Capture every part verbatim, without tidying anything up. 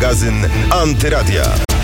magazyn Antyradia.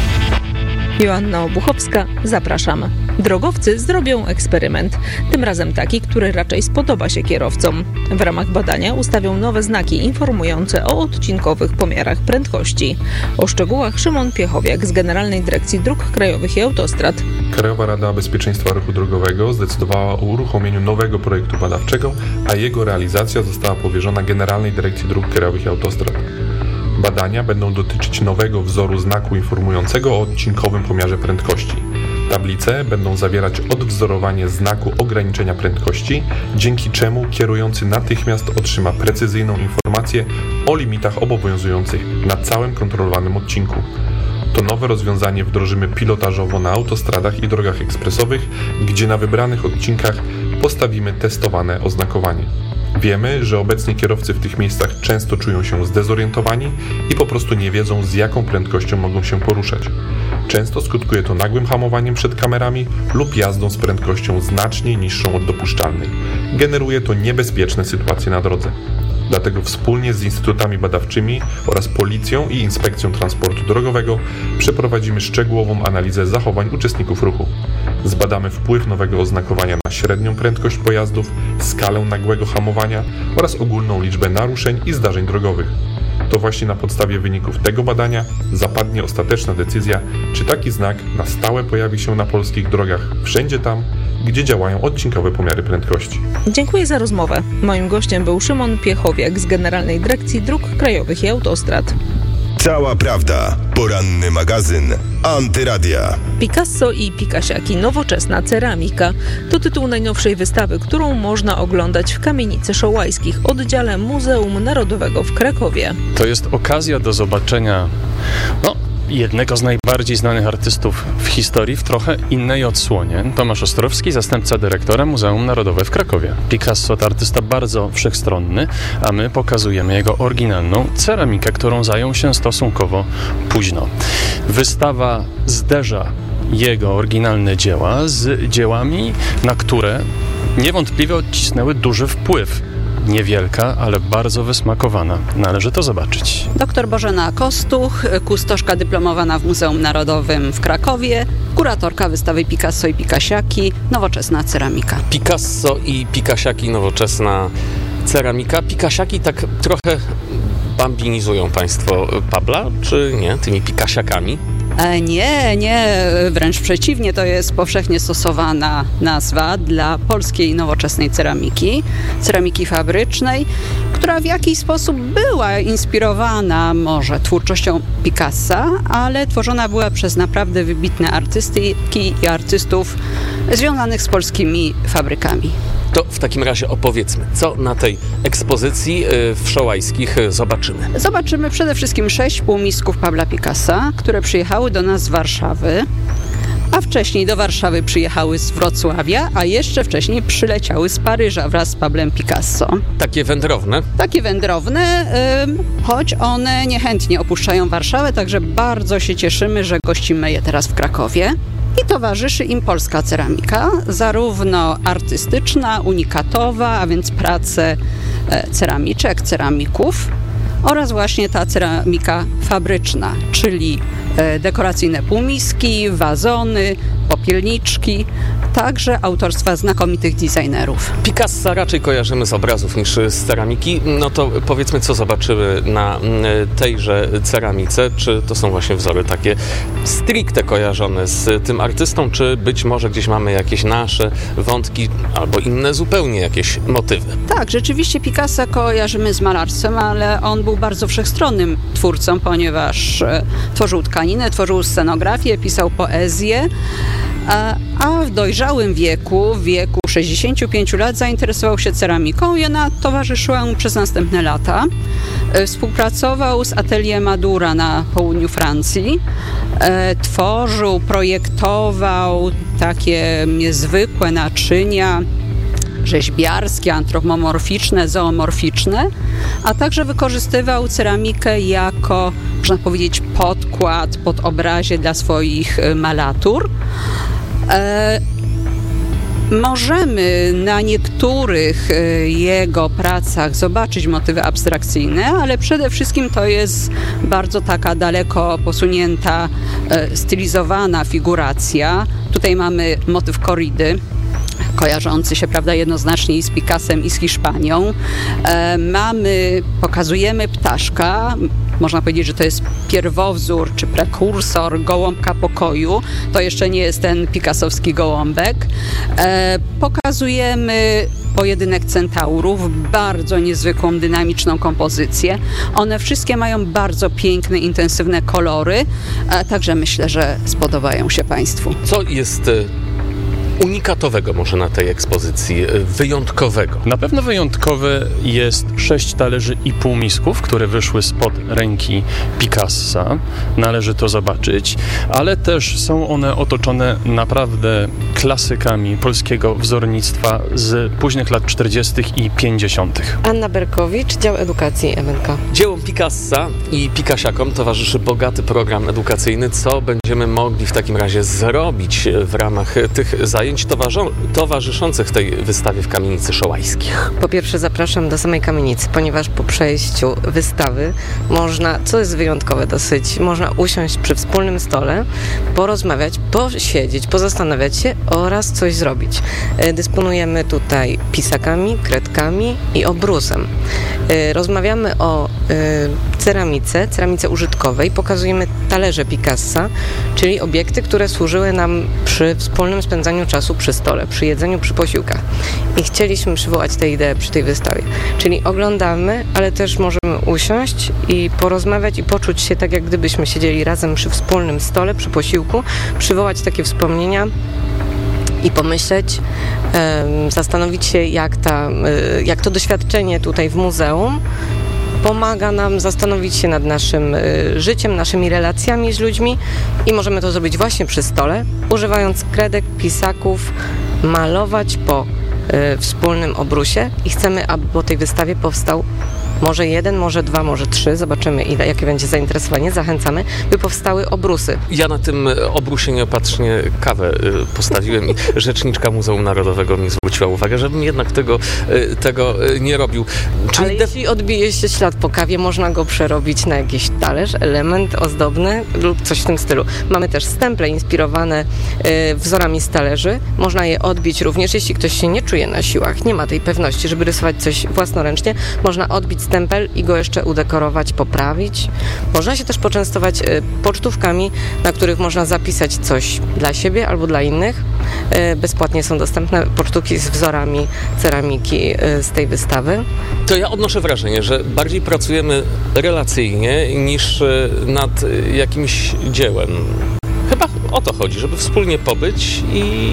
Joanna Obuchowska, zapraszam. Drogowcy zrobią eksperyment. Tym razem taki, który raczej spodoba się kierowcom. W ramach badania ustawią nowe znaki informujące o odcinkowych pomiarach prędkości. O szczegółach Szymon Piechowiak z Generalnej Dyrekcji Dróg Krajowych i Autostrad. Krajowa Rada Bezpieczeństwa Ruchu Drogowego zdecydowała o uruchomieniu nowego projektu badawczego, a jego realizacja została powierzona Generalnej Dyrekcji Dróg Krajowych i Autostrad. Badania będą dotyczyć nowego wzoru znaku informującego o odcinkowym pomiarze prędkości. Tablice będą zawierać odwzorowanie znaku ograniczenia prędkości, dzięki czemu kierujący natychmiast otrzyma precyzyjną informację o limitach obowiązujących na całym kontrolowanym odcinku. To nowe rozwiązanie wdrożymy pilotażowo na autostradach i drogach ekspresowych, gdzie na wybranych odcinkach postawimy testowane oznakowanie. Wiemy, że obecnie kierowcy w tych miejscach często czują się zdezorientowani i po prostu nie wiedzą, z jaką prędkością mogą się poruszać. Często skutkuje to nagłym hamowaniem przed kamerami lub jazdą z prędkością znacznie niższą od dopuszczalnej. Generuje to niebezpieczne sytuacje na drodze. Dlatego wspólnie z instytutami badawczymi oraz Policją i Inspekcją Transportu Drogowego przeprowadzimy szczegółową analizę zachowań uczestników ruchu. Zbadamy wpływ nowego oznakowania na średnią prędkość pojazdów, skalę nagłego hamowania oraz ogólną liczbę naruszeń i zdarzeń drogowych. To właśnie na podstawie wyników tego badania zapadnie ostateczna decyzja, czy taki znak na stałe pojawi się na polskich drogach wszędzie tam, gdzie działają odcinkowe pomiary prędkości. Dziękuję za rozmowę. Moim gościem był Szymon Piechowiak z Generalnej Dyrekcji Dróg Krajowych i Autostrad. Cała prawda. Poranny magazyn Antyradia. Picasso i Pikasiaki. Nowoczesna ceramika. To tytuł najnowszej wystawy, którą można oglądać w Kamienicy Szołajskich, oddziale Muzeum Narodowego w Krakowie. To jest okazja do zobaczenia no, jednego z najbardziej znanych artystów w historii w trochę innej odsłonie. Tomasz Ostrowski, zastępca dyrektora Muzeum Narodowe w Krakowie. Picasso to artysta bardzo wszechstronny, a my pokazujemy jego oryginalną ceramikę, którą zajął się stosunkowo późno. Wystawa zderza jego oryginalne dzieła z dziełami, na które niewątpliwie odcisnęły duży wpływ. Niewielka, ale bardzo wysmakowana. Należy to zobaczyć. Doktor Bożena Kostuch, kustoszka dyplomowana w Muzeum Narodowym w Krakowie, kuratorka wystawy Picasso i Pikasiaki, nowoczesna ceramika. Picasso i Pikasiaki, nowoczesna ceramika. Pikasiaki tak trochę bambinizują Państwo Pabla, czy nie, tymi Pikasiakami? E, nie, nie, wręcz przeciwnie, to jest powszechnie stosowana nazwa dla polskiej nowoczesnej ceramiki, ceramiki fabrycznej, która w jakiś sposób była inspirowana może twórczością Picassa, ale tworzona była przez naprawdę wybitne artystyki i artystów związanych z polskimi fabrykami. To w takim razie opowiedzmy, co na tej ekspozycji w Szołajskich zobaczymy. Zobaczymy przede wszystkim sześć półmisków Pabla Picassa, które przyjechały do nas z Warszawy, a wcześniej do Warszawy przyjechały z Wrocławia, a jeszcze wcześniej przyleciały z Paryża wraz z Pablem Picasso. Takie wędrowne? Takie wędrowne, yy, choć one niechętnie opuszczają Warszawę, także bardzo się cieszymy, że gościmy je teraz w Krakowie. I towarzyszy im polska ceramika, zarówno artystyczna, unikatowa, a więc prace ceramiczek, ceramików, oraz właśnie ta ceramika fabryczna, czyli dekoracyjne półmiski, wazony, popielniczki, także autorstwa znakomitych designerów. Picassa raczej kojarzymy z obrazów niż z ceramiki. No to powiedzmy, co zobaczymy na tejże ceramice. Czy to są właśnie wzory takie stricte kojarzone z tym artystą, czy być może gdzieś mamy jakieś nasze wątki albo inne zupełnie jakieś motywy? Tak, rzeczywiście Picassa kojarzymy z malarstwem, ale on był bardzo wszechstronnym twórcą, ponieważ tworzył tkaninę, tworzył scenografię, pisał poezję, a, a w dojrzałym wieku, w wieku sześćdziesięciu pięciu lat zainteresował się ceramiką i ona towarzyszyła mu przez następne lata. Współpracował z Atelier Madura na południu Francji, e, tworzył, projektował takie niezwykłe naczynia rzeźbiarskie, antropomorficzne, zoomorficzne, a także wykorzystywał ceramikę jako, można powiedzieć, podkład pod obrazie dla swoich malatur. E, Możemy na niektórych jego pracach zobaczyć motywy abstrakcyjne, ale przede wszystkim to jest bardzo taka daleko posunięta, stylizowana figuracja. Tutaj mamy motyw korridy, kojarzący się, prawda, jednoznacznie i z Picassem, i z Hiszpanią. E, mamy, pokazujemy ptaszka, można powiedzieć, że to jest pierwowzór czy prekursor gołąbka pokoju. To jeszcze nie jest ten picassowski gołąbek. E, pokazujemy pojedynek centaurów, bardzo niezwykłą, dynamiczną kompozycję. One wszystkie mają bardzo piękne, intensywne kolory, a także myślę, że spodobają się Państwu. Co jest unikatowego może na tej ekspozycji, wyjątkowego? Na pewno wyjątkowe jest sześć talerzy i półmisków, które wyszły spod ręki Picassa. Należy to zobaczyć, ale też są one otoczone naprawdę klasykami polskiego wzornictwa z późnych lat czterdziestych i pięćdziesiątych. Anna Berkowicz, dział edukacji M N K. Dziełom Picassa i Picassiakom towarzyszy bogaty program edukacyjny. Co będziemy mogli w takim razie zrobić w ramach tych zajęć towarzyszących tej wystawie w Kamienicy Szołajskich? Po pierwsze zapraszam do samej kamienicy, ponieważ po przejściu wystawy można, co jest wyjątkowe dosyć, można usiąść przy wspólnym stole, porozmawiać, posiedzieć, pozastanawiać się oraz coś zrobić. Dysponujemy tutaj pisakami, kredkami i obrusem. Rozmawiamy o ceramice, ceramice użytkowej, pokazujemy talerze Picassa, czyli obiekty, które służyły nam przy wspólnym spędzaniu czasu przy stole, przy jedzeniu, przy posiłkach. I chcieliśmy przywołać tę ideę przy tej wystawie. Czyli oglądamy, ale też możemy usiąść i porozmawiać i poczuć się tak, jak gdybyśmy siedzieli razem przy wspólnym stole, przy posiłku, przywołać takie wspomnienia i pomyśleć, zastanowić się, jak, ta, jak to doświadczenie tutaj w muzeum pomaga nam zastanowić się nad naszym życiem, naszymi relacjami z ludźmi i możemy to zrobić właśnie przy stole, używając kredek, pisaków, malować po y, wspólnym obrusie i chcemy, aby po tej wystawie powstał może jeden, może dwa, może trzy, zobaczymy ile, jakie będzie zainteresowanie, zachęcamy, by powstały obrusy. Ja na tym obrusie nieopatrznie kawę postawiłem i rzeczniczka Muzeum Narodowego mi zwróciła uwagę, żebym jednak tego, tego nie robił. Czyli Ale jeśli odbije się ślad po kawie, można go przerobić na jakiś talerz, element ozdobny lub coś w tym stylu. Mamy też stemple inspirowane wzorami z talerzy. Można je odbić również, jeśli ktoś się nie czuje na siłach, nie ma tej pewności, żeby rysować coś własnoręcznie, można odbić stempel i go jeszcze udekorować, poprawić. Można się też poczęstować y, pocztówkami, na których można zapisać coś dla siebie albo dla innych. Y, bezpłatnie są dostępne pocztówki z wzorami ceramiki y, z tej wystawy. To ja odnoszę wrażenie, że bardziej pracujemy relacyjnie niż y, nad y, jakimś dziełem. Chyba o to chodzi, żeby wspólnie pobyć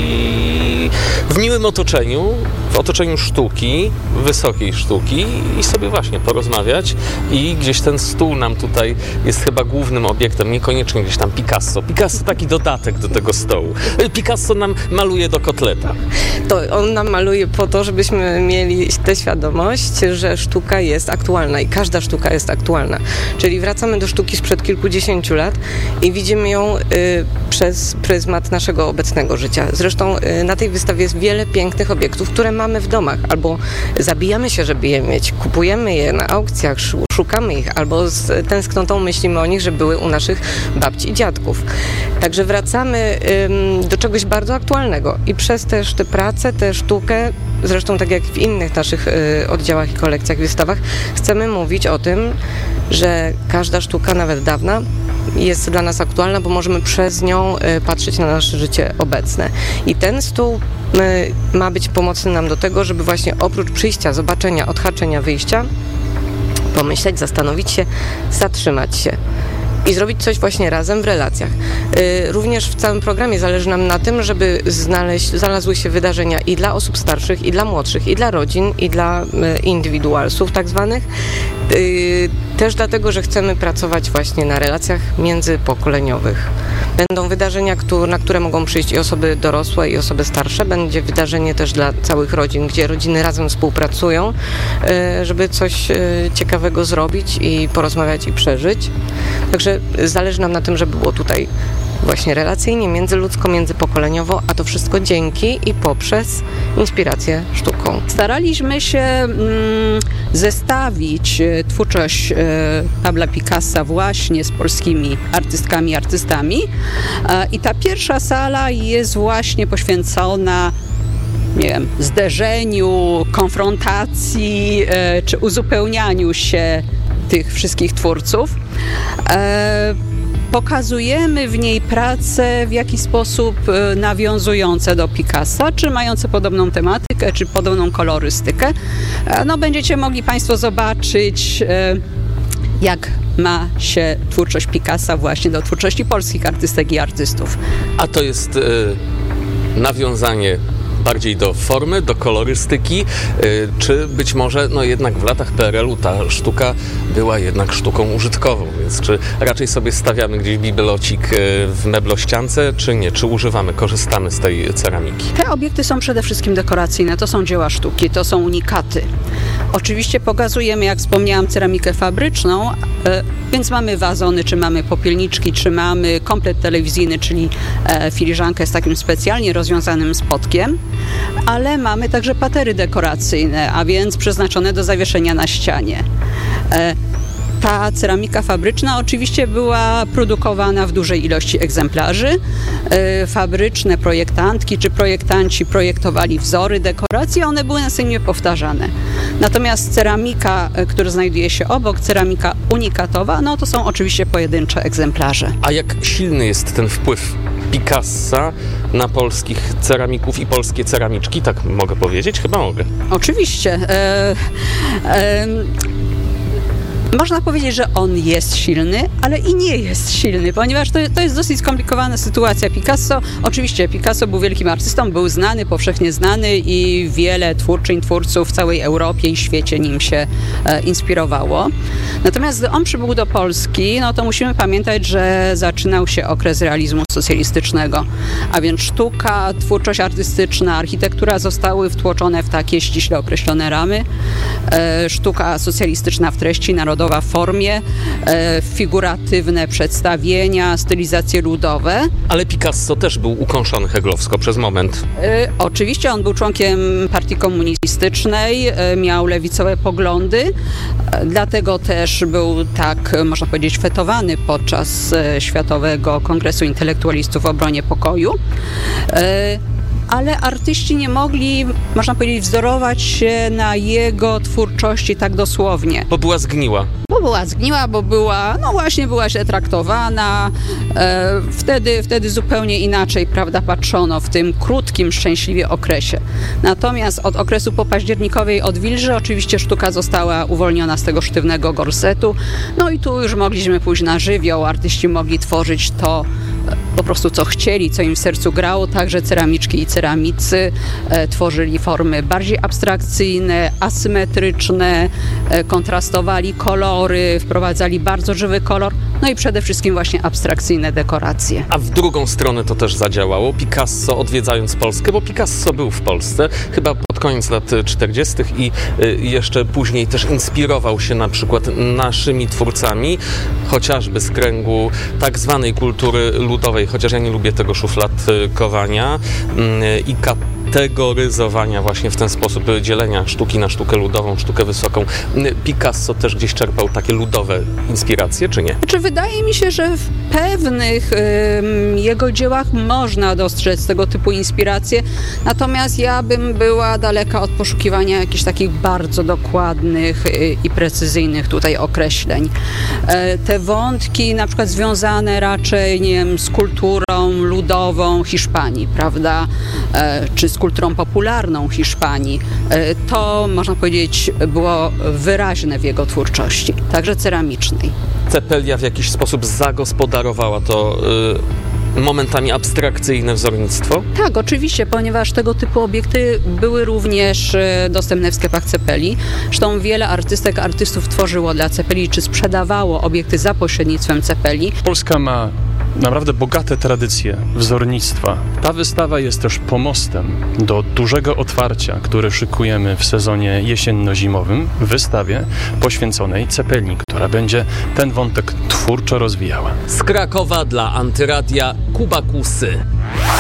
i w miłym otoczeniu, w otoczeniu sztuki, wysokiej sztuki i sobie właśnie porozmawiać i gdzieś ten stół nam tutaj jest chyba głównym obiektem, niekoniecznie gdzieś tam Picasso. Picasso taki dodatek do tego stołu. Picasso nam maluje do kotleta. To on nam maluje po to, żebyśmy mieli tę świadomość, że sztuka jest aktualna i każda sztuka jest aktualna. Czyli wracamy do sztuki sprzed kilkudziesięciu lat i widzimy ją y, przez pryzmat naszego obecnego życia. Zresztą y, na tej wystawie jest wiele pięknych obiektów, które mamy w domach, albo zabijamy się, żeby je mieć, kupujemy je na aukcjach, szukamy ich, albo z tęsknotą myślimy o nich, że były u naszych babci i dziadków. Także wracamy ym, do czegoś bardzo aktualnego i przez też tę pracę, tę sztukę, zresztą tak jak w innych naszych y, oddziałach i kolekcjach, wystawach, chcemy mówić o tym, że każda sztuka, nawet dawna, jest dla nas aktualna, bo możemy przez nią y, patrzeć na nasze życie obecne. I ten stół y, ma być pomocny nam do tego, żeby właśnie oprócz przyjścia, zobaczenia, odhaczenia, wyjścia, pomyśleć, zastanowić się, zatrzymać się i zrobić coś właśnie razem w relacjach. Yy, również w całym programie zależy nam na tym, żeby znaleźć, znalazły się wydarzenia i dla osób starszych, i dla młodszych, i dla rodzin, i dla yy, indywidualsów tak zwanych. Yy, też dlatego, że chcemy pracować właśnie na relacjach międzypokoleniowych. Będą wydarzenia, które, na które mogą przyjść i osoby dorosłe, i osoby starsze. Będzie wydarzenie też dla całych rodzin, gdzie rodziny razem współpracują, yy, żeby coś yy, ciekawego zrobić i porozmawiać i przeżyć. Także zależy nam na tym, żeby było tutaj właśnie relacyjnie, międzyludzko, międzypokoleniowo, a to wszystko dzięki i poprzez inspirację sztuką. Staraliśmy się mm, zestawić e, twórczość e, Pabla Picassa właśnie z polskimi artystkami i artystami e, i ta pierwsza sala jest właśnie poświęcona, nie wiem, zderzeniu, konfrontacji e, czy uzupełnianiu się tych wszystkich twórców. E, Pokazujemy w niej prace w jakiś sposób e, nawiązujące do Picassa, czy mające podobną tematykę, czy podobną kolorystykę. E, no, będziecie mogli Państwo zobaczyć, e, jak ma się twórczość Picassa właśnie do twórczości polskich artystek i artystów. A to jest y, nawiązanie bardziej do formy, do kolorystyki, y, czy być może no jednak w latach P R L u ta sztuka była jednak sztuką użytkową, więc czy raczej sobie stawiamy gdzieś bibelocik y, w meblościance, czy nie? Czy używamy, korzystamy z tej ceramiki? Te obiekty są przede wszystkim dekoracyjne, to są dzieła sztuki, to są unikaty. Oczywiście pokazujemy, jak wspomniałam, ceramikę fabryczną, y, więc mamy wazony, czy mamy popielniczki, czy mamy komplet telewizyjny, czyli e, filiżankę z takim specjalnie rozwiązanym spotkiem, ale mamy także patery dekoracyjne, a więc przeznaczone do zawieszenia na ścianie. E, Ta ceramika fabryczna oczywiście była produkowana w dużej ilości egzemplarzy. E, fabryczne projektantki czy projektanci projektowali wzory dekoracji, a one były następnie powtarzane. Natomiast ceramika, która znajduje się obok, ceramika unikatowa, no to są oczywiście pojedyncze egzemplarze. A jak silny jest ten wpływ Picassa na polskich ceramików i polskie ceramiczki? Tak mogę powiedzieć? Chyba mogę. Oczywiście. E, e, Można powiedzieć, że on jest silny, ale i nie jest silny, ponieważ to, to jest dosyć skomplikowana sytuacja. Picasso, oczywiście Picasso był wielkim artystą, był znany, powszechnie znany i wiele twórczyń, twórców w całej Europie i świecie nim się e, inspirowało. Natomiast gdy on przybył do Polski, no to musimy pamiętać, że zaczynał się okres realizmu socjalistycznego, a więc sztuka, twórczość artystyczna, architektura zostały wtłoczone w takie ściśle określone ramy. E, sztuka socjalistyczna w treści, narodowa w formie, e, figuratywne przedstawienia, stylizacje ludowe. Ale Picasso też był ukąszony heglowsko przez moment. E, oczywiście on był członkiem partii komunistycznej, e, miał lewicowe poglądy, e, dlatego też był tak, można powiedzieć, fetowany podczas e, Światowego Kongresu Intelektualistów w obronie pokoju. E, ale artyści nie mogli, można powiedzieć, wzorować się na jego twórczości tak dosłownie. Bo była zgniła. Bo była zgniła, bo była, no właśnie była źle traktowana. E, wtedy, wtedy zupełnie inaczej, prawda, patrzono w tym krótkim, szczęśliwie okresie. Natomiast od okresu popaździernikowej odwilży oczywiście sztuka została uwolniona z tego sztywnego gorsetu. No i tu już mogliśmy pójść na żywioł. Artyści mogli tworzyć to po prostu co chcieli, co im w sercu grało. Także ceramiczki i ceramicy e, tworzyli formy bardziej abstrakcyjne, asymetryczne, e, kontrastowali kolory, wprowadzali bardzo żywy kolor, no i przede wszystkim właśnie abstrakcyjne dekoracje. A w drugą stronę to też zadziałało. Picasso odwiedzając Polskę, bo Picasso był w Polsce chyba pod koniec lat czterdziestych i y, jeszcze później też inspirował się na przykład naszymi twórcami, chociażby z kręgu tak zwanej kultury ludowej, chociaż ja nie lubię tego szufladkowania y, i kategoryzowania właśnie w ten sposób, dzielenia sztuki na sztukę ludową, sztukę wysoką. Picasso też gdzieś czerpał takie ludowe inspiracje, czy nie? Znaczy, wydaje mi się, że w pewnych ym, jego dziełach można dostrzec tego typu inspiracje, natomiast ja bym była daleka od poszukiwania jakichś takich bardzo dokładnych y, i precyzyjnych tutaj określeń. E, te wątki na przykład związane raczej, nie wiem, z kulturą ludową Hiszpanii, prawda, e, czy z kulturą popularną Hiszpanii, e, to można powiedzieć było wyraźne w jego twórczości, także ceramicznej. Cepelia w jakiś sposób zagospodarowała to y, momentami abstrakcyjne wzornictwo? Tak, oczywiście, ponieważ tego typu obiekty były również y, dostępne w sklepach Cepeli. Zresztą wiele artystek, artystów tworzyło dla Cepeli, czy sprzedawało obiekty za pośrednictwem Cepeli. Polska ma naprawdę bogate tradycje wzornictwa. Ta wystawa jest też pomostem do dużego otwarcia, które szykujemy w sezonie jesienno-zimowym, wystawie poświęconej Cepelin, która będzie ten wątek twórczo rozwijała. Z Krakowa dla Antyradia Kuba Kusy.